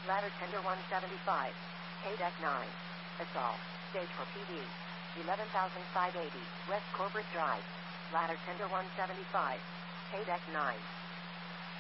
Ladder tender 175. KDEC 9. Assault. Stage for PD. 11,580. West Corbett Drive. Ladder tender 175. KDEC 9.